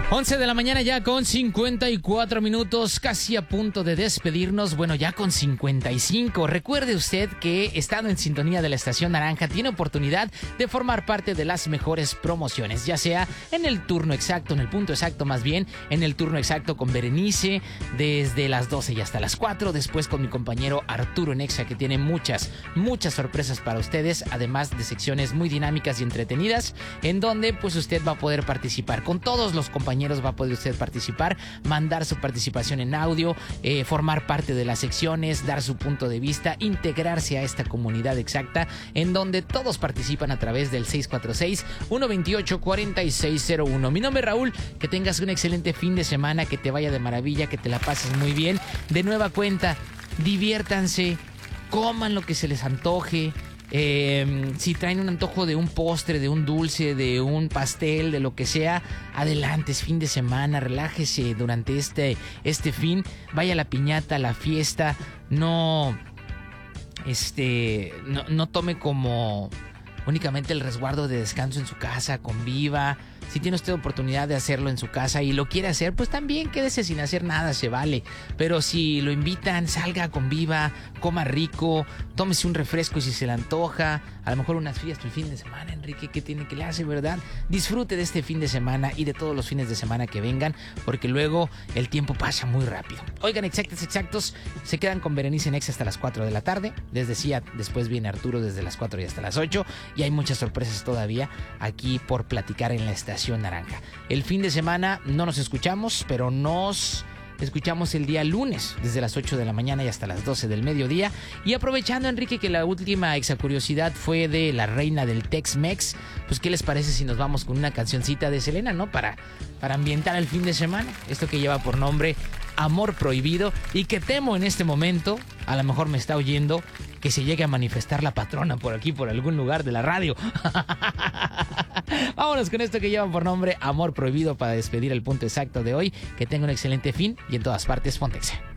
11 de la mañana ya con 54 minutos, casi a punto de despedirnos, bueno, ya con 55. Recuerde usted que estando en sintonía de la Estación Naranja tiene oportunidad de formar parte de las mejores promociones, ya sea en el turno exacto, en el punto exacto más bien, en el turno exacto con Berenice desde las 12 y hasta las 4, después con mi compañero Arturo Nexa, que tiene muchas sorpresas para ustedes, además de secciones muy dinámicas y entretenidas, en donde pues usted va a poder participar con todos los compañeros. Va a poder usted participar, mandar su participación en audio, formar parte de las secciones, dar su punto de vista, integrarse a esta comunidad exacta en donde todos participan a través del 646-128-4601. Mi nombre es Raúl, que tengas un excelente fin de semana, que te vaya de maravilla, que te la pases muy bien. De nueva cuenta, diviértanse, coman lo que se les antoje. Si traen un antojo de un postre, de un dulce, de un pastel, de lo que sea, adelante, es fin de semana, relájese durante este fin, vaya a la piñata, a la fiesta, no tome como únicamente el resguardo de descanso en su casa, conviva. Si tiene usted oportunidad de hacerlo en su casa y lo quiere hacer, pues también quédese sin hacer nada, se vale. Pero si lo invitan, salga, conviva, coma rico, tómese un refresco si se le antoja, a lo mejor unas fiestas el fin de semana, Enrique, ¿qué tiene que le hace, verdad? Disfrute de este fin de semana y de todos los fines de semana que vengan, porque luego el tiempo pasa muy rápido. Oigan, exactos, se quedan con Berenice en Exa hasta las 4 de la tarde. Les decía, después viene Arturo desde las 4 y hasta las 8, y hay muchas sorpresas todavía aquí por platicar en la estación Naranja. El fin de semana no nos escuchamos, pero nos escuchamos el día lunes desde las 8 de la mañana y hasta las 12 del mediodía. Y aprovechando, Enrique, que la última exacuriosidad fue de la reina del Tex-Mex, pues ¿qué les parece si nos vamos con una cancioncita de Selena, ¿no? Para ambientar el fin de semana. Esto que lleva por nombre Amor Prohibido, y que temo en este momento, a lo mejor me está oyendo, que se llegue a manifestar la patrona por aquí, por algún lugar de la radio. Vámonos con esto que lleva por nombre Amor Prohibido para despedir el punto exacto de hoy. Que tenga un excelente fin y en todas partes, Pontexa.